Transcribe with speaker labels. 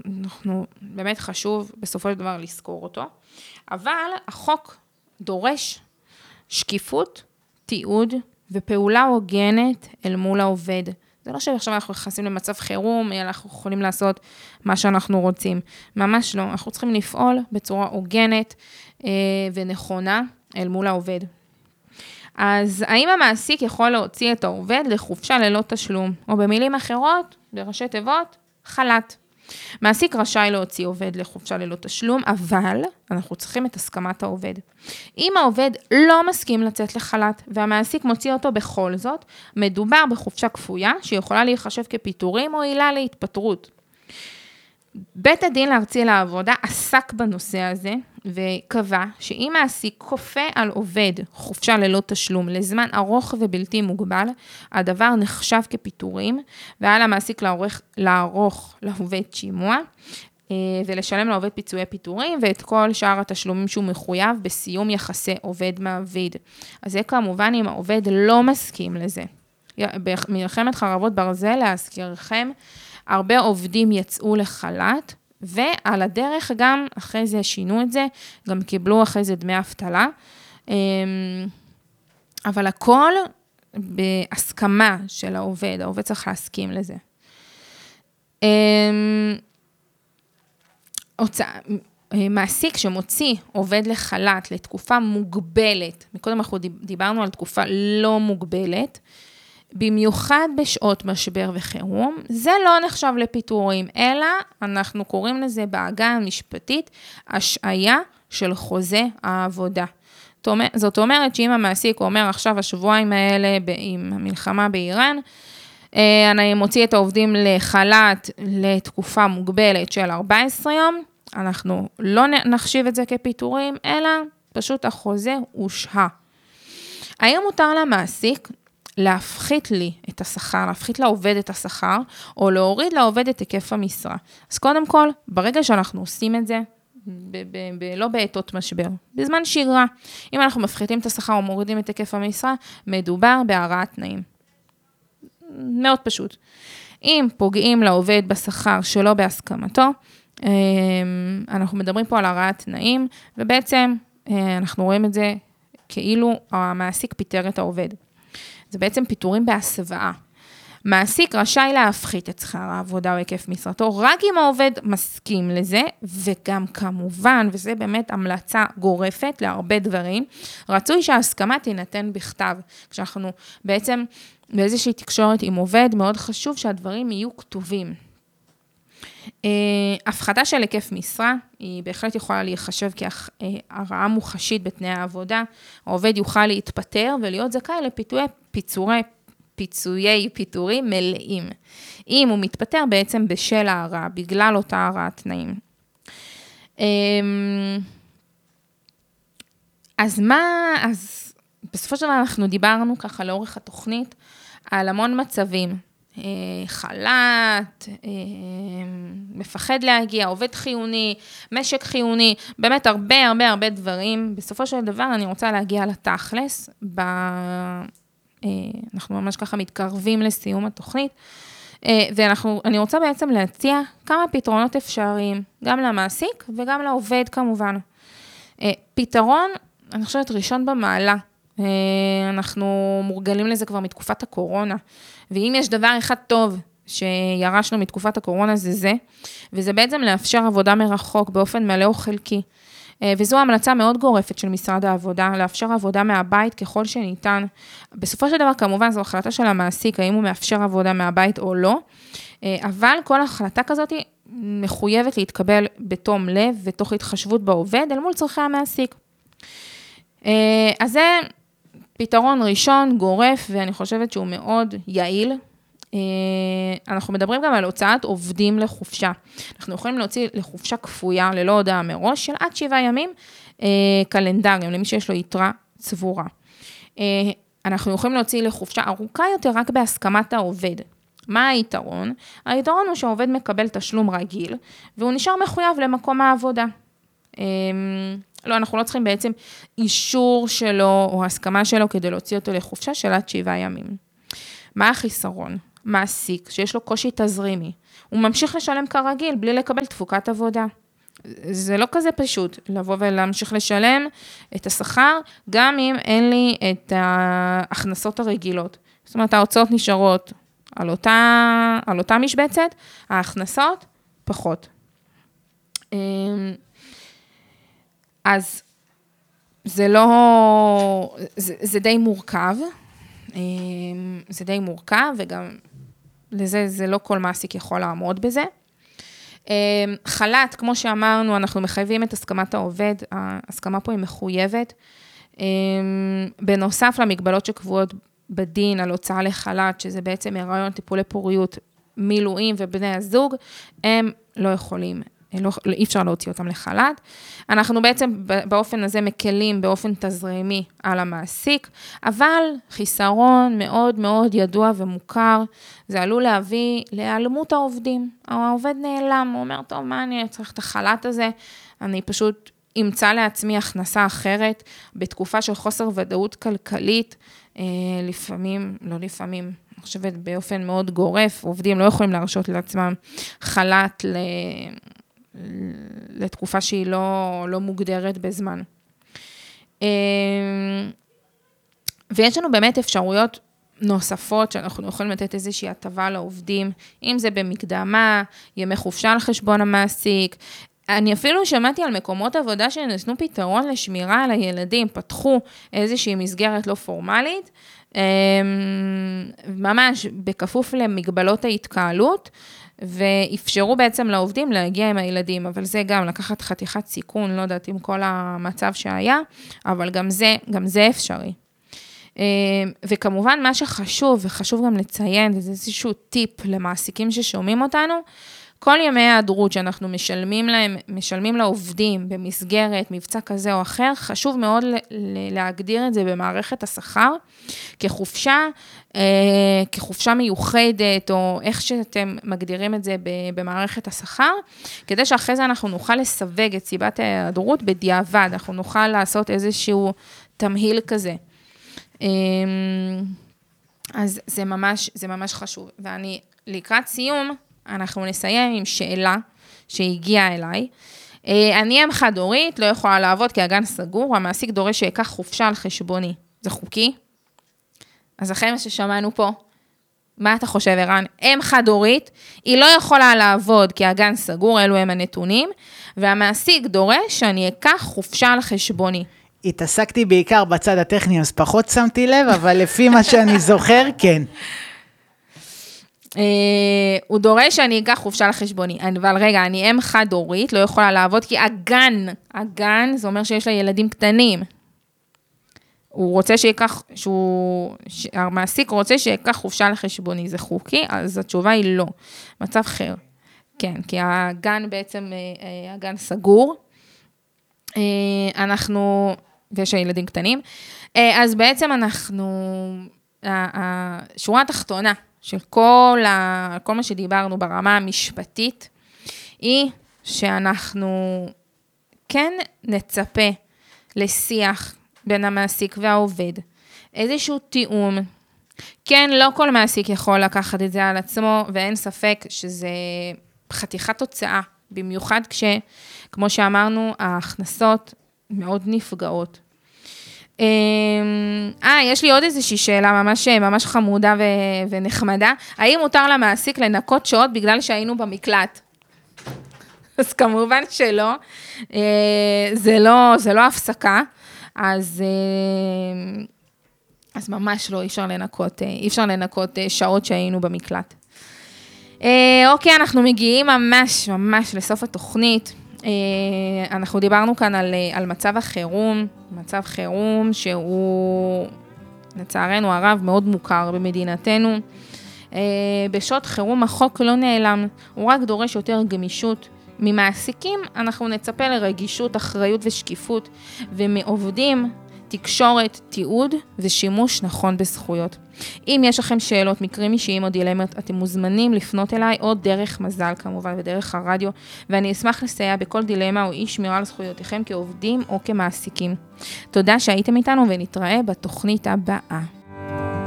Speaker 1: אנחנו באמת חשוב בסופו של דבר לזכור אותו, אבל החוק דורש שקיפות, תיעוד ופעולה הוגנת אל מול העובד. זה לא שעכשיו אנחנו נכנסים למצב חירום, אלא אנחנו יכולים לעשות מה שאנחנו רוצים. ממש לא, אנחנו צריכים לפעול בצורה הוגנת ונכונה אל מול העובד. אז האם המעסיק יכול להוציא את העובד לחופשה ללא תשלום, או במילים אחרות, בראשי תיבות, חל"ת. מעסיק רשאי להוציא עובד לחופשה ללא תשלום, אבל אנחנו צריכים את הסכמת העובד. אם העובד לא מסכים לצאת לחל"ת, והמעסיק מוציא אותו בכל זאת, מדובר בחופשה כפויה, שיכולה להיחשב כפיטורים או עילה להתפטרות. בית הדין הארצי לעבודה עסק בנושא הזה, וקבע שאם מעסיק כופה על עובד חופשה ללא תשלום לזמן ארוך ובלתי מוגבל, הדבר נחשב כפיטורים, ועל המעסיק לערוך לעובד שימוע, ולשלם לעובד פיצויי פיטורים, ואת כל שאר התשלומים שהוא מחויב בסיום יחסי עובד מעביד. אז זה כמובן אם העובד לא מסכים לזה. במלחמת חרבות ברזל, להזכירכם, הרבה עובדים יצאו לחל"ת, ועל הדרך גם, אחרי זה שינו את זה, גם קיבלו אחרי זה דמי אבטלה, אבל הכל בהסכמה של העובד, העובד צריך להסכים לזה. מעסיק שמוציא עובד לחל"ת לתקופה מוגבלת, מקודם אנחנו דיברנו על תקופה לא מוגבלת, במיוחד בשעות משבר וחירום, זה לא נחשב לפיטורים, אלא אנחנו קוראים לזה בעגה המשפטית, השעיה של חוזה העבודה. זאת אומרת שאם המעסיק אומר עכשיו השבועיים האלה עם המלחמה באיראן, אני מוציא את העובדים לחל"ת לתקופה מוגבלת של 14 יום, אנחנו לא נחשיב את זה כפיטורים, אלא פשוט החוזה הושהה. האם מותר למעסיק להפחית לי את השכר, להפחית לעובד את השכר, או להוריד לעובד את היקף המשרה? אז קודם כל, ברגע שאנחנו עושים את זה, לא בעתות משבר, בזמן שגרה, אם אנחנו מפחיתים את השכר או מורידים את היקף המשרה, מדובר בהרעת תנאים. מאוד פשוט. אם פוגעים לעובד בשכר שלא בהסכמתו, אנחנו מדברים פה על הרעת תנאים, ובעצם אנחנו רואים את זה כאילו המעסיק פיטר את העובד. זה בעצם פיטורים בהסוואה. מעסיק רשאי להפחית את שכר העבודה או היקף משרתו, רק אם העובד מסכים לזה, וגם כמובן, וזה באמת המלצה גורפת להרבה דברים, רצוי שההסכמה תינתן בכתב. כשאנחנו בעצם באיזושהי תקשורת עם עובד, מאוד חשוב שהדברים יהיו כתובים. הפחתה של היקף משרה, היא בהחלט יכולה להיחשב כהרעה מוחשית בתנאי העבודה, העובד יוכל להתפטר ולהיות זכאי פיצויי פיטורים מלאים. אם הוא מתפטר בעצם בשל ההרעה, בגלל אותה הרעת תנאים. אז בסופו של דבר אנחנו דיברנו ככה לאורך התוכנית, על המון מצבים, חל"ת, מפחד להגיע, עובד חיוני, משק חיוני, באמת הרבה דברים. בסופו של דבר אני רוצה להגיע לתכלס, אנחנו ממש ככה מתקרבים לסיום התוכנית, ואני רוצה בעצם להציע כמה פתרונות אפשריים, גם למעסיק וגם לעובד כמובן. פתרון, אני חושבת ראשון במעלה, אנחנו מורגלים לזה כבר מתקופת הקורונה, ואם יש דבר אחד טוב שירשנו מתקופת הקורונה זה, וזה בעצם לאפשר עבודה מרחוק באופן מלא או חלקי, וזו המלצה מאוד גורפת של משרד העבודה, לאפשר עבודה מהבית ככל שניתן. בסופו של דבר כמובן זו החלטה של המעסיק, האם הוא מאפשר עבודה מהבית או לא, אבל כל החלטה כזאת מחויבת להתקבל בתום לב ותוך התחשבות בעובד אל מול צורכי המעסיק. אז זה פתרון ראשון, גורף, ואני חושבת שהוא מאוד יעיל. אנחנו מדברים גם על הוצאת עובדים לחופשה. אנחנו יכולים להוציא לחופשה כפויה, ללא הודעה מראש, של עד 7 ימים קלנדריים, למי שיש לו יתרה צבורה. אנחנו יכולים להוציא לחופשה ארוכה יותר, רק בהסכמת העובד. מה היתרון? היתרון הוא שהעובד מקבל תשלום רגיל, והוא נשאר מחויב למקום העבודה. לא, אנחנו לא צריכים בעצם אישור שלו או הסכמה שלו כדי להוציא אותו לחופשה של עד 7 ימים. מה החיסרון? מעסיק שיש לו קושי תזרימי, הוא ממשיך לשלם כרגיל, בלי לקבל תפוקת עבודה. זה לא כזה פשוט, לבוא ולהמשיך לשלם את השכר, גם אם אין לי את ההכנסות הרגילות. זאת אומרת, ההוצאות נשארות על אותה משבצת, ההכנסות פחות. אז זה לא, זה די מורכב, וגם לזה זה לא כל מעסיק יכול לעמוד בזה. חל"ת, כמו שאמרנו, אנחנו מחייבים את הסכמת העובד, ההסכמה פה היא מחויבת. בנוסף למגבלות שקבועות בדין על הוצאה לחל"ת, שזה בעצם הריון, טיפולי פוריות, מילואים ובני הזוג, הם לא יכולים, אי אפשר להוציא אותם לחל"ת. אנחנו בעצם באופן הזה מקלים באופן תזרימי על המעסיק, אבל חיסרון מאוד מאוד ידוע ומוכר, זה עלול להביא להיעלמות העובדים. העובד נעלם, הוא אומר, טוב, מה אני צריך את החל"ת הזה? אני פשוט אמצא לעצמי הכנסה אחרת, בתקופה של חוסר ודאות כלכלית, לפעמים, לא לפעמים, אני חושבת באופן מאוד גורף, עובדים לא יכולים להרשות לעצמם חל"ת לתקופה שהיא לא מוגדרת בזמן. ויש לנו באמת אפשרויות נוספות, שאנחנו יכולים לתת איזושהי הטבה לעובדים, אם זה במקדמה, ימי חופשה על חשבון המעסיק. אני אפילו שמעתי על מקומות עבודה שנתנו פתרון לשמירה על הילדים, פתחו איזושהי מסגרת לא פורמלית, ממש בכפוף למגבלות ההתקהלות, ואפשרו בעצם לעובדים להגיע עם הילדים, אבל זה גם לקחת חתיכת סיכון, לא יודעת עם כל המצב שהיה, אבל גם זה אפשרי. וכמובן מה שחשוב, וחשוב גם לציין, זה איזשהו טיפ למעסיקים ששומעים אותנו, כל ימי ההיעדרות שאנחנו משלמים לעובדים במסגרת מבצע כזה או אחר, חשוב מאוד להגדיר את זה במערכת השכר, כחופשה מיוחדת, או איך שאתם מגדירים את זה במערכת השכר, כדי שאחרי זה אנחנו נוכל לסווג את סיבת ההיעדרות בדיעבד, אנחנו נוכל לעשות איזשהו תמהיל כזה. אז זה ממש חשוב. ואני לקראת סיום, אנחנו נסיים עם שאלה שהגיעה אליי. אני אם חד-הורית, לא יכולה לעבוד כי הגן סגור, המעסיק דורש שיקח חופשה על חשבוני. זה חוקי? אז אחרי מה ששמענו פה, מה אתה חושב, ערן? אם חד-הורית, היא לא יכולה לעבוד כי הגן סגור, אלו הם הנתונים, והמעסיק דורש שאני אקח חופשה על חשבוני.
Speaker 2: התעסקתי בעיקר בצד הטכני, אז פחות שמתי לב, אבל לפי מה שאני זוכר, כן.
Speaker 1: הוא דורש שאני אקח חופשה לחשבוני, אבל רגע, אני אם חד-הורית, לא יכולה לעבוד, כי הגן, זה אומר שיש לה ילדים קטנים. הוא רוצה המעסיק רוצה שיקח חופשה לחשבוני, זה חוקי? אז התשובה היא לא. מצב אחר. כן, כי הגן בעצם, הגן סגור. ויש ילדים קטנים. אז בעצם השורה התחתונה, של כל מה שדיברנו ברמה המשפטית, היא שאנחנו כן נצפה לשיח בין המעסיק והעובד, איזשהו תיאום. כן, לא כל מעסיק יכול לקחת את זה על עצמו, ואין ספק שזה חתיכת תוצאה, במיוחד כמו שאמרנו, ההכנסות מאוד נפגעות. יש לי עוד איזושהי שאלה ממש חמודה ונחמדה. האם מותר למעסיק לנקות שעות בגלל שהיינו במקלט? אז כמובן שלא. זה לא הפסקה. אז ממש לא, אי אפשר לנקות שעות שהיינו במקלט. אוקיי, אנחנו מגיעים ממש לסוף התוכנית. אנחנו דיברנו כאן על מצב חירום שהוא לצערנו הרב מאוד מוכר במדינתנו. בשעות חירום החוק לא נעלם, הוא רק דורש יותר גמישות. ממעסיקים אנחנו נצפה לרגישות, אחריות ושקיפות, ומעובדים תקשורת, תיעוד ושימוש נכון בזכויות. אם יש לכם שאלות, מקרים אישיים או דילמות, אתם מוזמנים לפנות אליי, או דרך מזל כמובן, ודרך הרדיו, ואני אשמח לסייע בכל דילמה או אי שמירה על זכויותיכם כעובדים או כמעסיקים. תודה שהייתם איתנו, ונתראה בתוכנית הבאה.